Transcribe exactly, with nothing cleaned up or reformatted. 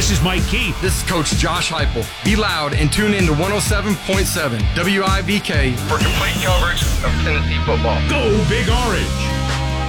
This is Mike Keith. This is Coach Josh Heupel. Be loud and tune in to one oh seven point seven W I V K for complete coverage of Tennessee football. Go Big Orange!